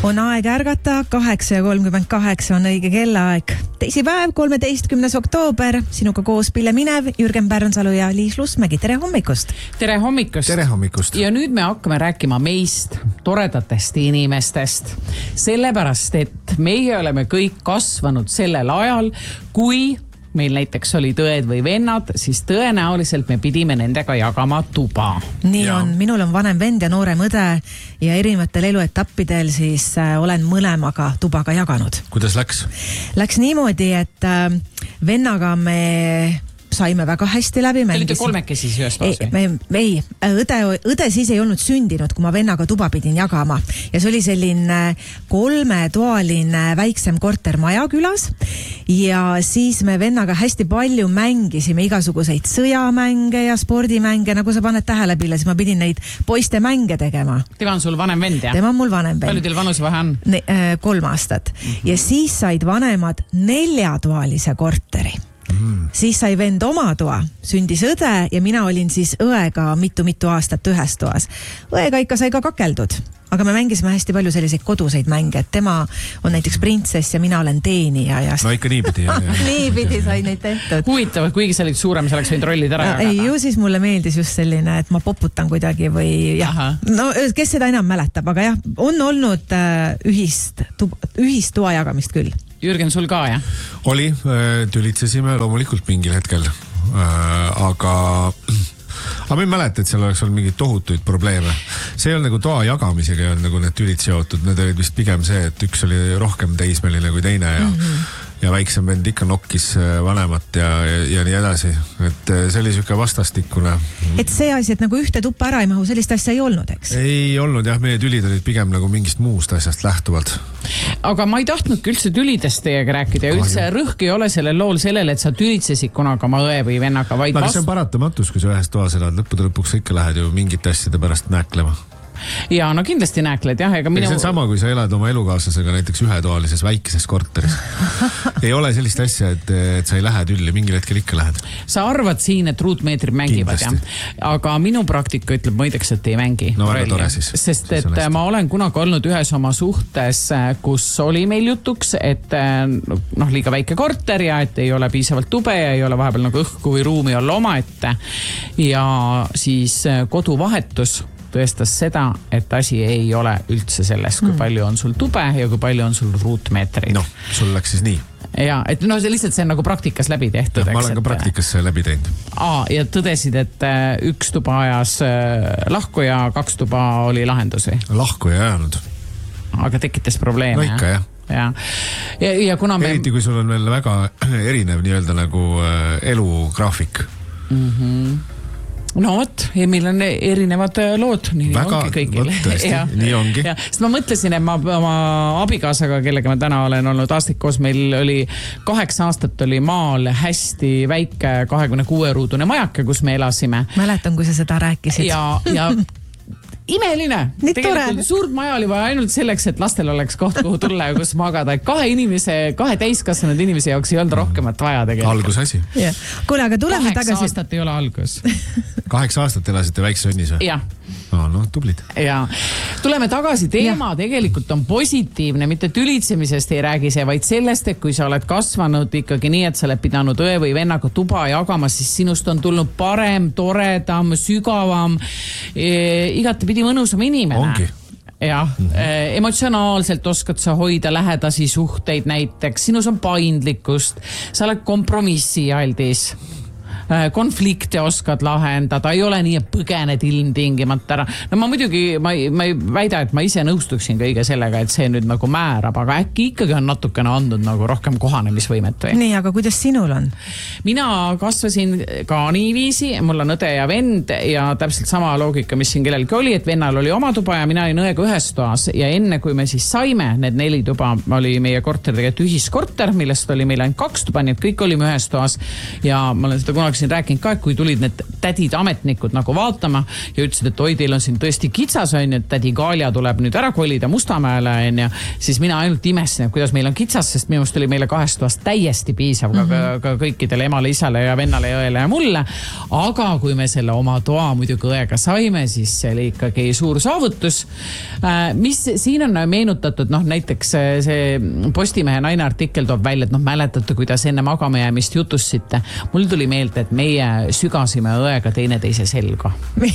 On aeg ärgata, 8:38 on õige kellaaeg. Teisipäev, 13. oktoober, sinuga koos Pille Minev, Jürgen Pärnsalu ja Liis Lusmägi. Tere hommikust! Tere hommikust! Tere hommikust! Ja nüüd me hakkame rääkima meist, toredatest inimestest. Sellepärast, et meie oleme kõik kasvanud sellel ajal, kui meil näiteks oli õed või vennad, siis tõenäoliselt me pidime nendega jagama tuba. Nii on, minul on vanem vend ja noorem õde ja erinevatel eluetappidel siis olen mõlemaga tubaga jaganud. Kuidas läks? Läks niimoodi, et vennaga me saime väga hästi läbi. Te olite kolmekesi siis ühes toas või? Õde siis ei olnud sündinud, kui ma vennaga tuba pidin jagama. Ja see oli selline 3-toaline väiksem kortermaja külas. Ja siis me vennaga hästi palju mängisime igasuguseid sõjamänge ja spordimänge. Nagu sa paned tähele, Pille, siis ma pidin neid poiste mänge tegema. Tema on sul vanem vend, jah? Tema on mul vanem vend. Palju teil vanusevahe on? 3 aastat. Ja siis said vanemad 4-toalise korteri. Siis sai vend oma toa, sündis õde ja mina olin siis õega mitu aastat ühes toas. Õega ikka sai ka kakeldud, aga me mängisime hästi palju selliseid koduseid mänge, et tema on näiteks printsess ja mina olen teenija. Ja no ikka niipidi. Niipidi sai neid tehtud. Huvitav, kuigi sa olid suurem, sa oleks võinud rollid ära jagada. Ei, ju siis mulle meeldis just selline, et ma poputan kuidagi või jah. No kes seda enam mäletab, aga jah, on olnud ühist toa jagamist küll. Jürgen, sul ka, jah? Oli, tülitsesime loomulikult mingil hetkel, aga ma ei mäleta, et seal oleks olnud mingeid tohutuid probleeme. See ei olnud nagu toa jagamisega, ei olnud nagu need tülid seotud. Need olid vist pigem see, et üks oli rohkem teismeline kui teine ja väiksem vend ikka nokkis vanemat ja nii edasi. Et see oli siuke vastastikune. Et see asi, et nagu ühte tuppa ära ei mahu, sellist asja ei olnud, eks? Ei olnud, jah. Meie tülid olid pigem nagu mingist muust asjast lähtuvalt. Aga ma ei tahtnudki üldse tülidest teiega rääkida ja üldse rõhk ei ole sellel lool sellele, et sa tülitsesid kunaga oma õe või vennaga, vaid see on paratamatus, kui sa ühes toas elad. Lõppude lõpuks ikka lähed ju mingite asjade pärast näklema. Ja no kindlasti näkled, jah. See on sama, kui sa elad oma elukaaslasega näiteks ühetoalises väikeses korteris. Ei ole sellist asja, et sa ei lähe tülli, mingil hetkel ikka lähed. Sa arvad siin, et ruutmeetrid mängivad, jah? Aga minu praktika ütleb mõideks, et ei mängi. No väga tore siis. Sest et ma olen kunagi olnud ühes oma suhtes, kus oli meil jutuks, et liiga väike korter ja et ei ole piisavalt tube ja ei ole vahepeal nagu õhku või ruumi olla omaette. Ja siis koduvahetus tõestas seda, et asi ei ole üldse selles, kui palju on sul tube ja kui palju on sul ruutmeetreid. No, sul läks siis nii. Ja, et no see lihtsalt see on nagu praktikas läbi tehtud. Ja, ma olen ka praktikas läbi teinud. Ja tõdesid, et üks tuba ajas lahku ja 2 tuba oli lahendus või? Lahku ei ajanud. Aga tekitas probleeme. No ikka, jah. Ja kuna me... Eriti, kui sul on veel väga erinev nii-öelda nagu elugraafik. No vot, meil on erinevad lood. Nii väga, tõesti, nii ongi. Sest ma mõtlesin, et ma oma abikaasaga, kellega ma täna olen olnud aastaid koos, meil oli 8 aastat oli maal hästi väike 26-ruudune majake, kus me elasime. Mäletan, kui sa seda rääkisid. Ja imeline. Tegelikult suurt maja oli vaja ainult selleks, et lastel oleks koht, kuhu tulla ja kus magada. 2 täiskasvanud inimese jaoks ei olnud rohkemat vaja tegelikult. Algus asi. Kuule, aga tuleme tagasi. 8 aastat ei ole algus. 8 aastat elasite väikse õnnis või? Jah. No, tublid. Ja tuleme tagasi. Teema tegelikult on positiivne, mitte tülitsemisest ei räägi see, vaid sellest, et kui sa oled kasvanud ikkagi nii, et sa oled pidanud õe või vennaga tuba jagama, siis sinust on tulnud parem, toredam, sügavam, igatepidi mõnusam inimene. Ongi. Jah, emotsionaalselt oskad sa hoida lähedasi suhteid näiteks, sinus on paindlikkust, sa oled kompromissialdis. Konflikte oskad lahendada, ei ole nii, et põgened ilmtingimata ära. No ma muidugi, ma ei väida, et ma ise nõustuksin kõige sellega, et see nüüd nagu määrab, aga äkki ikkagi on natukene andnud nagu rohkem kohanemisvõimet või? Nii, aga kuidas sinul on? Mina kasvasin ka niiviisi, mul on õde ja vend ja täpselt sama loogika, mis siin kellelgi oli, et vennal oli oma tuba ja mina olin õega ühes toas ja enne kui me siis saime need 4 tuba, oli meie korter tegelikult ühiskorter, millest oli meil ainult 2 tuba, nii et kõik olime ühes toas ja ma olen seda kunagi kunagi siin rääkinud ka, et kui tulid need tädid ametnikud nagu vaatama ja ütlesid, et oi, teil on siin tõesti kitsas, on ju, et tädi Kaalja tuleb nüüd ära kolida Mustamäele, on ju, siis mina ainult imestasin, kuidas meil on kitsas, sest minust oli meile 2 toast täiesti piisav ka kõikidele emale, isale ja vennale ja õele ja mulle. Aga kui me selle oma toa muidugi õega saime, siis see oli ikkagi suur saavutus. Mis siin on meenutatud, näiteks see Postimehe Naine artikkel toob välja, et mäletate, kuidas enne magama jäämist jutussite. Mul tuli meelde, et meie sügasime õega teineteise selga.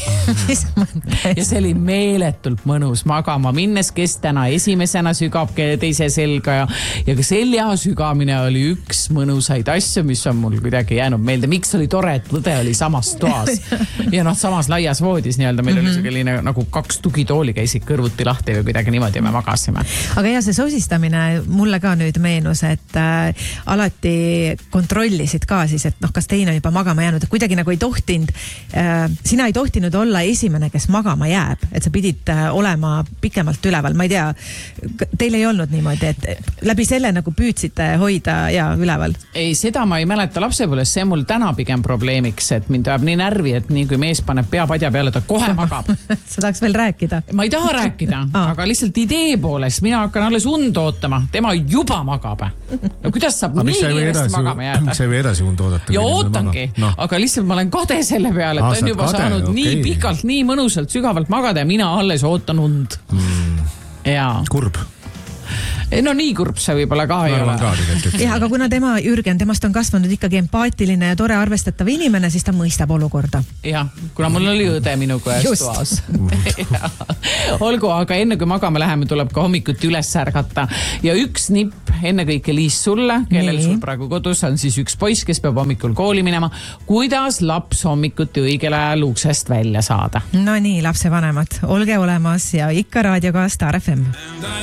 Ja see oli meeletult mõnus magama minnes, kes täna esimesena sügab teise selga ja ka selja sügamine oli üks mõnusaid asju, mis on mul kuidagi jäänud meelde. Miks oli tore, et lõde oli samas toas ja samas laias voodis nii-öelda. Meil oli selline nagu 2 tugitooli käisid kõrvuti lahti või kuidagi niimoodi me magasime. Aga ja see sosistamine mulle ka nüüd meenus, et alati kontrollisid ka siis, et kas teine on juba magama jäänud, et kuidagi nagu ei tohtinud, sina ei tohtinud olla esimene, kes magama jääb, et sa pidid olema pikemalt üleval. Ma ei tea, teil ei olnud niimoodi, et läbi selle nagu püüdsite hoida ja üleval? Ei, seda ma ei mäleta lapsepõlves, see mul täna pigem probleemiks, et mind ajab nii närvi, et nii kui mees paneb pea padja peale, ta kohe magab. Sa tahaks veel rääkida? Ma ei taha rääkida, aga lihtsalt idee poolest mina hakkan alles und ootama, tema juba magab. No kuidas saab nii kiiresti magama jääda? Miks sa ei või edasi und oodata? Ja ootangi, aga lihtsalt ma olen kade selle peale, et on juba saanud nii pikalt, nii mõnusalt, sügavalt magada ja mina alles ootan und. Kurb. No nii kurb see võib-olla ka ei ole. Ja, aga kuna Jürgen, temast on kasvanud ikkagi empaatiline ja tore arvestatav inimene, siis ta mõistab olukorda. Ja, kuna mul oli õde minuga ühes toas. Olgu, aga enne kui magama läheme, tuleb ka hommikuti üles ärgata. Ja üks nipp, enne kõike Liis sulle, kellel sul praegu kodus on siis üks poiss, kes peab hommikul kooli minema. Kuidas laps hommikuti õigel ajal uksest välja saada? No nii, lapse vanemad, olge olemas ja ikka raadioga Star FM.